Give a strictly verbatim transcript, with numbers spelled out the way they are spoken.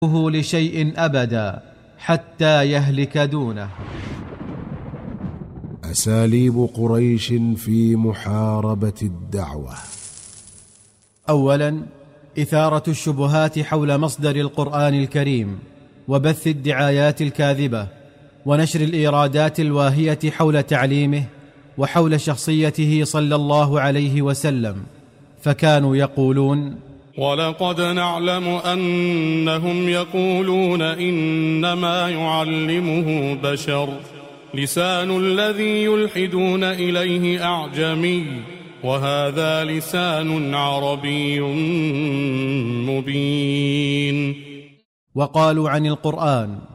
لشيء أبدا حتى يهلك دونه. أساليب قريش في محاربة الدعوة: أولا، إثارة الشبهات حول مصدر القرآن الكريم، وبث الدعايات الكاذبة، ونشر الإيرادات الواهية حول تعليمه وحول شخصيته صلى الله عليه وسلم، فكانوا يقولون: ولقد نعلم أنهم يقولون إنما يعلمه بشر، لسان الذي يلحدون إليه أعجمي، وهذا لسان عربي مبين. وقالوا عن القرآن: